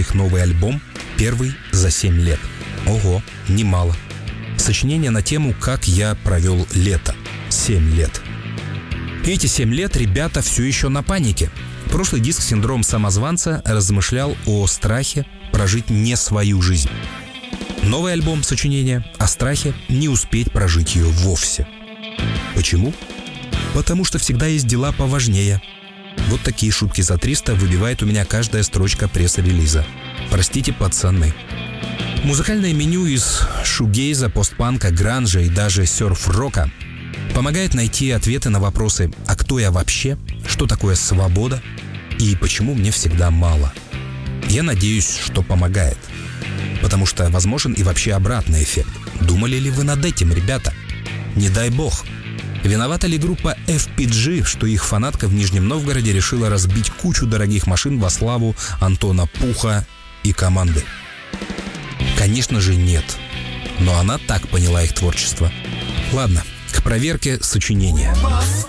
их новый альбом, первый за 7 лет. Ого, немало. Сочинение на тему «Как я провел лето». 7 лет. Эти 7 лет ребята все еще на панике. Прошлый диск «Синдром самозванца» размышлял о страхе прожить не свою жизнь. Новый альбом сочинения о страхе не успеть прожить ее вовсе. Почему? Потому что всегда есть дела поважнее. Вот такие шутки за 300 выбивает у меня каждая строчка пресс-релиза. Простите, пацаны. Музыкальное меню из шугейза, постпанка, гранжа и даже серф-рока помогает найти ответы на вопросы: а кто я вообще, что такое свобода и почему мне всегда мало. Я надеюсь, что помогает. Потому что возможен и вообще обратный эффект. Думали ли вы над этим, ребята? Не дай бог. Виновата ли группа FPG, что их фанатка в Нижнем Новгороде решила разбить кучу дорогих машин во славу Антона Пуха и команды? Конечно же нет. Но она так поняла их творчество. Ладно, к проверке сочинения.